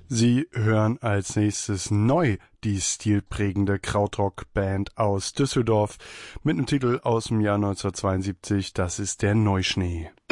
Sie hören als nächstes neu die stilprägende Krautrock-Band aus Düsseldorf mit einem Titel aus dem Jahr 1972, das ist der Neuschnee.